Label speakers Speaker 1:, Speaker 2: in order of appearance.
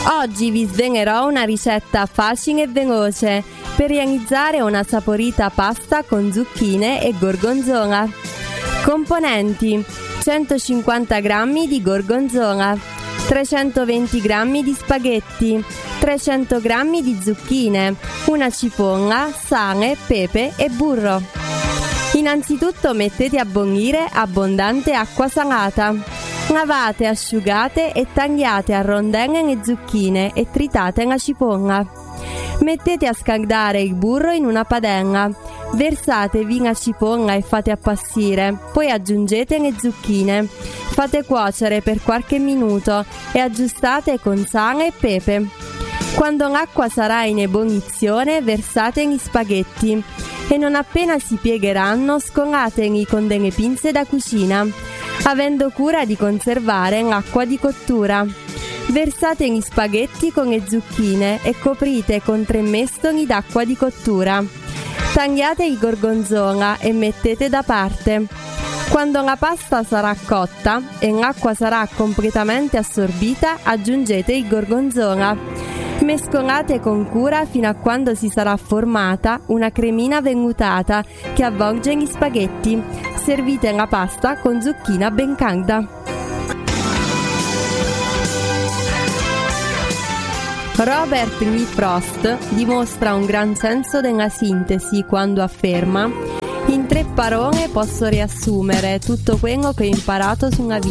Speaker 1: Oggi vi sveglerò una ricetta facile e veloce per realizzare una saporita pasta con zucchine e gorgonzola. Componenti: 150 g di gorgonzola, 320 g di spaghetti, 300 g di zucchine, una cipolla, sale, pepe e burro. Innanzitutto mettete a bollire abbondante acqua salata. Lavate, asciugate e tagliate a rondelle le zucchine e tritate la cipolla. Mettete a scaldare il burro in una padella. Versatevi la cipolla e fate appassire, poi aggiungete le zucchine. Fate cuocere per qualche minuto e aggiustate con sale e pepe. Quando l'acqua sarà in ebollizione, versate gli spaghetti e non appena si piegheranno scolateli con delle pinze da cucina, avendo cura di conservare l'acqua di cottura. Versate gli spaghetti con le zucchine e coprite con 3 mestoli d'acqua di cottura. Tagliate il gorgonzola e mettete da parte. Quando la pasta sarà cotta e l'acqua sarà completamente assorbita, aggiungete il gorgonzola. Mescolate con cura fino a quando si sarà formata una cremina vellutata che avvolge gli spaghetti. Servite la pasta con zucchina ben calda. Robert Lee Frost dimostra un gran senso della sintesi quando afferma: in 3 parole posso riassumere tutto quello che ho imparato sulla vita.